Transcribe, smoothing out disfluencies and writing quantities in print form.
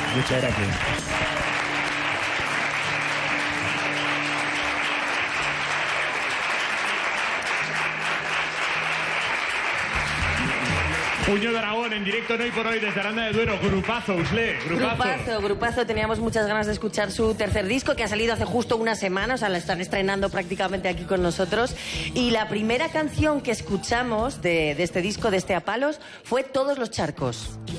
Muchas gracias. Puño de Aragón en directo en Hoy por Hoy desde Aranda de Duero. Grupazo, Usle, grupazo. Grupazo. Teníamos muchas ganas de escuchar su tercer disco que ha salido hace justo una semana, o sea, la están estrenando prácticamente aquí con nosotros. Y la primera canción que escuchamos de este disco, de este A Palos, fue Todos los charcos.